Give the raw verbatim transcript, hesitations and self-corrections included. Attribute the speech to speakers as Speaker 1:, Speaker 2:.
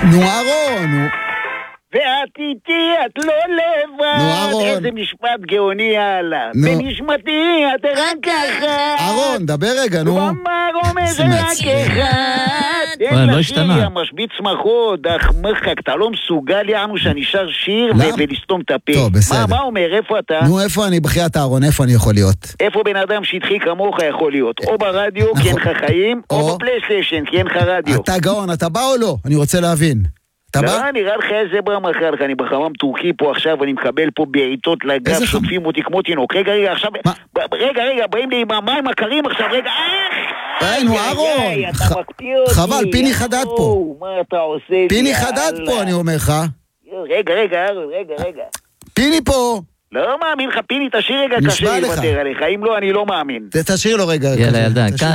Speaker 1: נו אהרון, נו.
Speaker 2: ואת איתי, את לא לבד. איזה משפט גאוני הלאה. בנשמתי, את רק ככה.
Speaker 1: אהרון, דבר רגע, נו.
Speaker 2: ואמר עומד רק אחד.
Speaker 3: וואי, לא השתנה.
Speaker 2: יא משביץ מחוד, אך מחק, אתה לא מסוגל יענו שאני שר שיר ולסתום את הפה.
Speaker 1: טוב, בסדר.
Speaker 2: מה אומר, איפה אתה?
Speaker 1: נו, איפה אני בחיית אהרון, איפה אני יכול להיות?
Speaker 2: איפה בן אדם שטחי כמוך יכול להיות? או ברדיו, כי אין לך חיים, או בפלייסטיישן, כי אין לך רדיו.
Speaker 1: אתה גאון, אתה בא או לא? אני רוצה להבין. אתה בא?
Speaker 2: לא, נראה לך איזה ברם אחר לך, אני בחמם טורקי פה עכשיו, אני מקבל פה בעיטות לגב, שוטפים אותי כמו תינוק. רגע, רגע, עכשיו, רגע, רגע, באים לי עם המים הקרים עכשיו, רגע, איך?
Speaker 1: נו, אהרון, חבל, פיני חדד פה.
Speaker 2: מה אתה עושה?
Speaker 1: פיני חדד פה, אני אומר לך.
Speaker 2: רגע, רגע, רגע, רגע.
Speaker 1: פיני פה.
Speaker 2: לא מאמין לך, פיני, תשאיר רגע קשה לוותר עליך, אם לא, אני לא מאמין.
Speaker 1: תשאיר לו רגע.
Speaker 3: יאללה, ילדה,